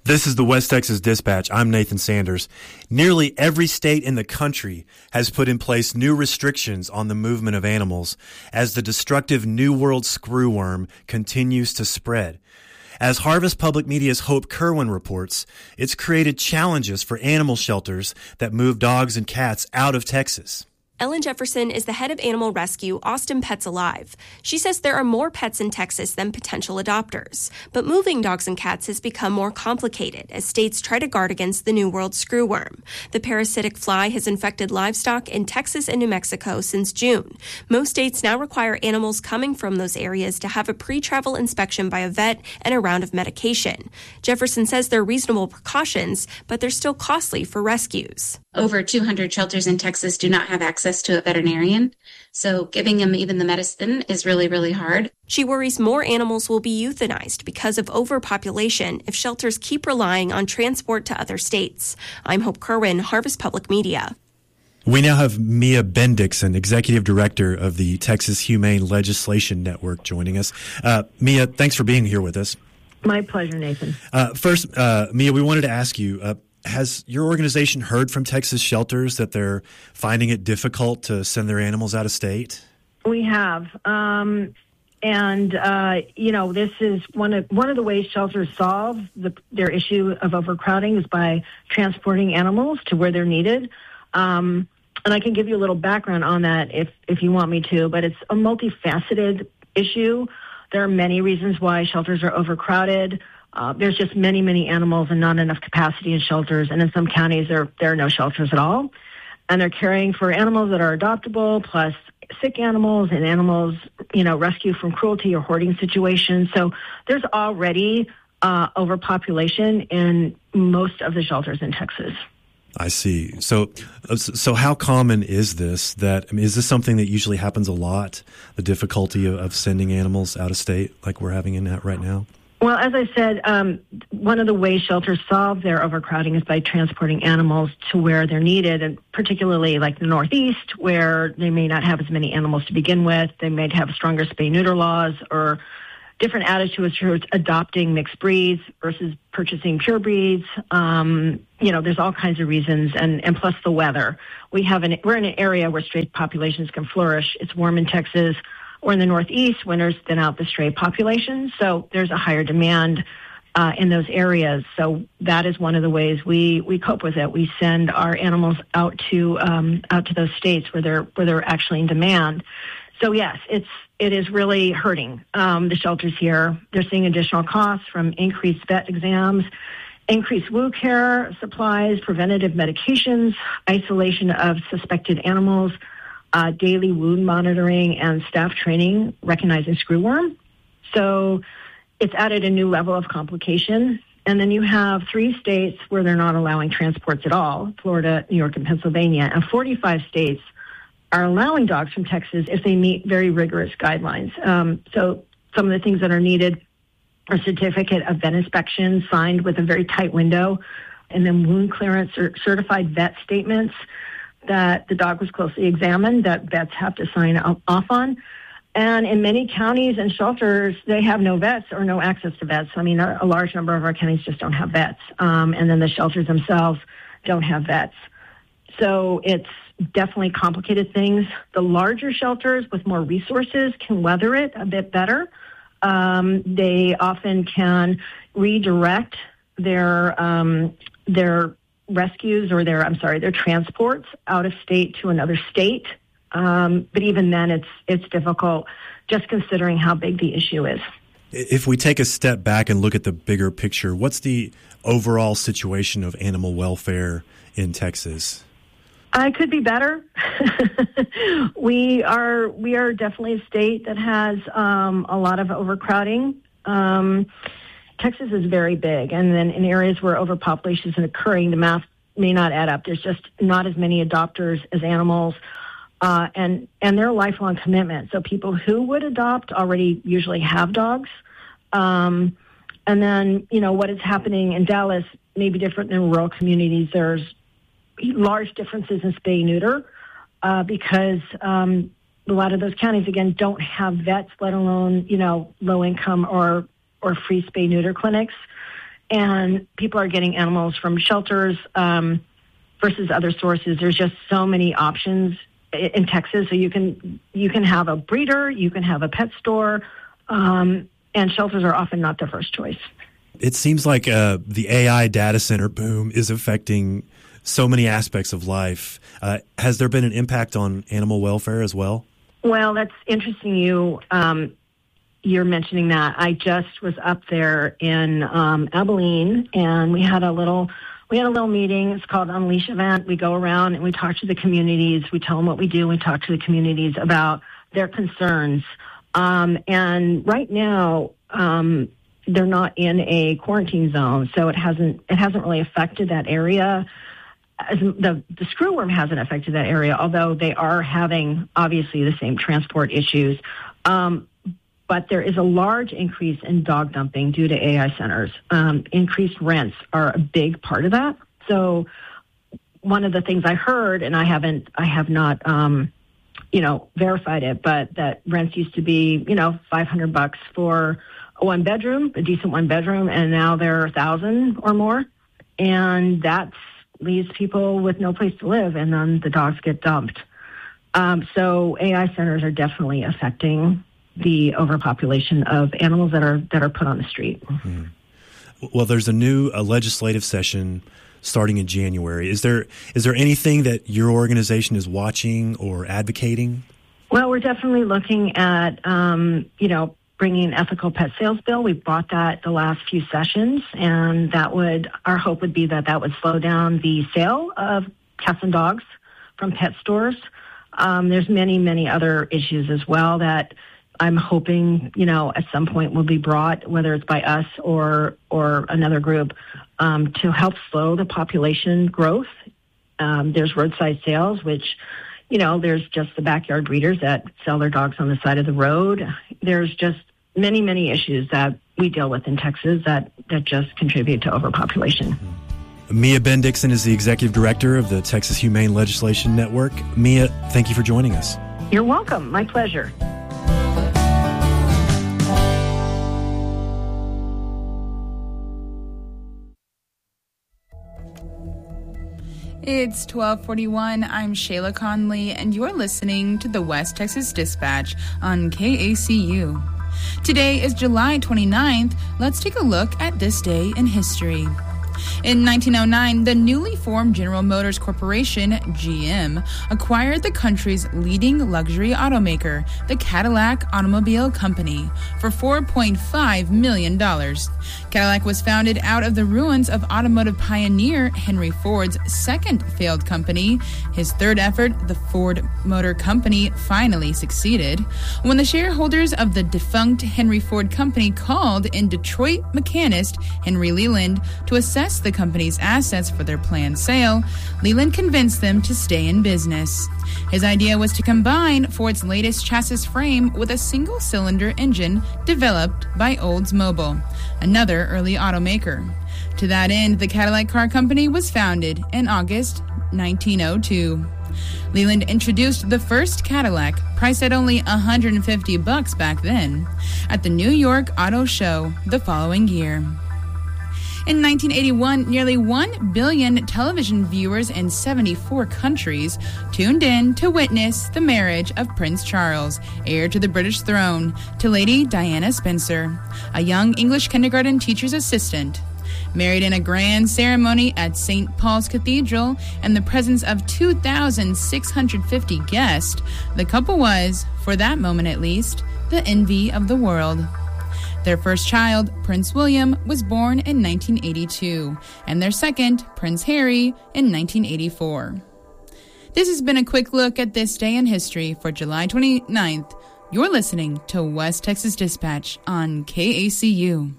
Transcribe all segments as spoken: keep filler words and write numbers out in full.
This is the West Texas Dispatch. I'm Nathan Sanders. Nearly every state in the country has put in place new restrictions on the movement of animals as the destructive New World screwworm continues to spread. As Harvest Public Media's Hope Kerwin reports, it's created challenges for animal shelters that move dogs and cats out of Texas. Ellen Jefferson is the head of animal rescue, Austin Pets Alive. She says there are more pets in Texas than potential adopters, but moving dogs and cats has become more complicated as states try to guard against the New World screwworm. The parasitic fly has infected livestock in Texas and New Mexico since June. Most states now require animals coming from those areas to have a pre-travel inspection by a vet and a round of medication. Jefferson says they're reasonable precautions, but they're still costly for rescues. Over two hundred shelters in Texas do not have access to a veterinarian, so giving them even the medicine is really, really hard. She worries more animals will be euthanized because of overpopulation if shelters keep relying on transport to other states. I'm Hope Kerwin, Harvest Public Media. We now have Mia Bendixson, Executive Director of the Texas Humane Legislation Network, joining us. Uh, Mia, thanks for being here with us. My pleasure, Nathan. Uh, first, uh, Mia, we wanted to ask you, uh, has your organization heard from Texas shelters that they're finding it difficult to send their animals out of state? We have. Um, and, uh, you know, this is one of one of the ways shelters solve the, their issue of overcrowding is by transporting animals to where they're needed. Um, and I can give you a little background on that if, if you want me to, but it's a multifaceted issue. There are many reasons why shelters are overcrowded. Uh, there's just many, many animals and not enough capacity in shelters. And in some counties, there, there are no shelters at all. And they're caring for animals that are adoptable, plus sick animals and animals, you know, rescued from cruelty or hoarding situations. So there's already uh, overpopulation in most of the shelters in Texas. I see. So, so how common is this? That I mean, is this something that usually happens a lot? The difficulty of, of sending animals out of state, like we're having in that right now? Well, as I said, um, one of the ways shelters solve their overcrowding is by transporting animals to where they're needed, and particularly like the Northeast, where they may not have as many animals to begin with. They may have stronger spay-neuter laws or different attitudes towards adopting mixed breeds versus purchasing pure breeds. Um, you know, there's all kinds of reasons, and, and plus the weather. We have an, we're in an area where stray populations can flourish. It's warm in Texas. Or in the Northeast, winters thin out the stray population, so there's a higher demand uh, in those areas. So that is one of the ways we, we cope with it. We send our animals out to um, out to those states where they're where they're actually in demand. So yes, it's it is really hurting um, the shelters here. They're seeing additional costs from increased vet exams, increased wound care supplies, preventative medications, isolation of suspected animals. Uh, daily wound monitoring and staff training recognizing screwworm. So it's added a new level of complication. And then you have three states where they're not allowing transports at all, Florida, New York, and Pennsylvania. And forty-five states are allowing dogs from Texas if they meet very rigorous guidelines. Um, so some of the things that are needed are certificate of vet inspection signed with a very tight window, and then wound clearance or certified vet statements that the dog was closely examined, that vets have to sign off on. And in many counties and shelters, they have no vets or no access to vets. I mean, a, a large number of our counties just don't have vets. Um, and then the shelters themselves don't have vets. So it's definitely complicated things. The larger shelters with more resources can weather it a bit better. Um, they often can redirect their um, their rescues or their, I'm sorry, their transports out of state to another state. Um, but even then, it's it's difficult just considering how big the issue is. If we take a step back and look at the bigger picture, what's the overall situation of animal welfare in Texas? I could be better. we are we are definitely a state that has um, a lot of overcrowding. Um, Texas is very big, and then in areas where overpopulation is occurring, the math may not add up. There's just not as many adopters as animals, uh, and and they're a lifelong commitment. So people who would adopt already usually have dogs. Um, and then, you know, what is happening in Dallas may be different than rural communities. There's large differences in spay-neuter uh, because um, a lot of those counties, again, don't have vets, let alone, you know, low-income or, or free spay-neuter clinics. and people are getting animals from shelters um, versus other sources. There's just so many options in Texas. So you can you can have a breeder, you can have a pet store, um, and shelters are often not the first choice. It seems like uh, the A I data center boom is affecting so many aspects of life. Uh, has there been an impact on animal welfare as well? Well, that's interesting. You um, you're mentioning that. I just was up there in um, Abilene, and we had a little we had a little meeting. It's called Unleash Event. We go around and we talk to the communities. We tell them what we do. We talk to the communities about their concerns. Um, and right now, um, they're not in a quarantine zone, so it hasn't it hasn't really affected that area. As the the screwworm hasn't affected that area, although they are having obviously the same transport issues. Um, but there is a large increase in dog dumping due to A I centers. Um, increased rents are a big part of that. So one of the things I heard, and I haven't, I have not, um, you know, verified it, but that rents used to be, you know, five hundred bucks for a one bedroom, a decent one bedroom, and now they're a thousand or more, and that's leaves people with no place to live, and then the dogs get dumped. Um, so A I centers are definitely affecting the overpopulation of animals that are that are put on the street. Mm-hmm. Well, there's a new uh, legislative session starting in January. Is there is there anything that your organization is watching or advocating? Well, we're definitely looking at, um, you know, bringing an ethical pet sales bill. We brought that the last few sessions, and that would, our hope would be that that would slow down the sale of cats and dogs from pet stores. Um, there's many, many other issues as well that I'm hoping, you know, at some point will be brought, whether it's by us or or another group, um, to help slow the population growth. Um, there's roadside sales, which, you know, there's just the backyard breeders that sell their dogs on the side of the road. There's just many, many issues that we deal with in Texas that, that just contribute to overpopulation. Mia Bendixson is the executive director of the Texas Humane Legislation Network. Mia, thank you for joining us. You're welcome. My pleasure. It's twelve forty-one. I'm Shayla Conley, and you're listening to the West Texas Dispatch on K A C U. Today is July twenty-ninth. Let's take a look at this day in history. In nineteen oh nine, the newly formed General Motors Corporation, G M, acquired the country's leading luxury automaker, the Cadillac Automobile Company, for four point five million dollars. Cadillac was founded out of the ruins of automotive pioneer Henry Ford's second failed company. His third effort, the Ford Motor Company, finally succeeded. When the shareholders of the defunct Henry Ford Company called in Detroit mechanist Henry Leland to assess the company's assets for their planned sale, Leland convinced them to stay in business. His idea was to combine Ford's latest chassis frame with a single-cylinder engine developed by Oldsmobile, another early automaker. To that end, the Cadillac Car Company was founded in August nineteen oh two. Leland introduced the first Cadillac, priced at only one hundred fifty bucks back then, at the New York Auto Show the following year. In nineteen eighty-one, nearly one billion television viewers in seventy-four countries tuned in to witness the marriage of Prince Charles, heir to the British throne, to Lady Diana Spencer, a young English kindergarten teacher's assistant. Married in a grand ceremony at Saint Paul's Cathedral in the presence of two thousand six hundred fifty guests, the couple was, for that moment at least, the envy of the world. Their first child, Prince William, was born in nineteen eighty-two, and their second, Prince Harry, in nineteen eighty-four. This has been a quick look at this day in history for July twenty-ninth. You're listening to West Texas Dispatch on K A C U.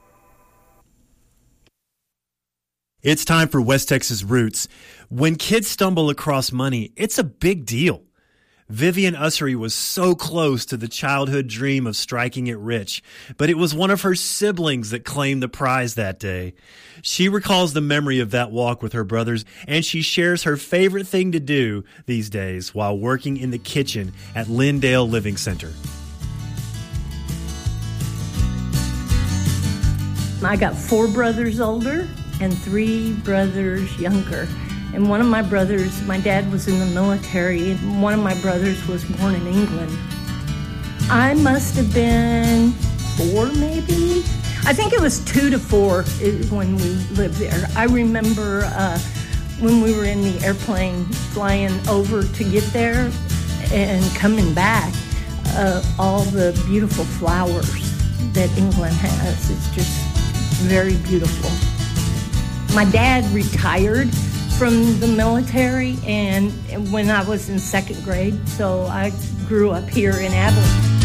It's time for West Texas Roots. When kids stumble across money, it's a big deal. Vivian Ussery was so close to the childhood dream of striking it rich, but it was one of her siblings that claimed the prize that day. She recalls the memory of that walk with her brothers, and she shares her favorite thing to do these days while working in the kitchen at Lindale Living Center. I got four brothers older and three brothers younger. And one of my brothers, my dad was in the military, and one of my brothers was born in England. I must have been four, maybe? I think it was two to four when we lived there. I remember uh, when we were in the airplane flying over to get there and coming back, uh, all the beautiful flowers that England has. It's just very beautiful. My dad retired from the military and when I was in second grade, so I grew up here in Abilene.